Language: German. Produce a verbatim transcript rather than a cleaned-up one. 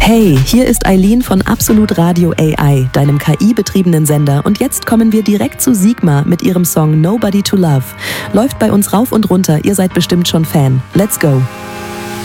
Hey, hier ist Eileen von Absolut Radio A I, deinem K I-betriebenen Sender. Und jetzt kommen wir direkt zu Sigma mit ihrem Song Nobody to Love. Läuft bei uns rauf und runter, ihr seid bestimmt schon Fan. Let's go!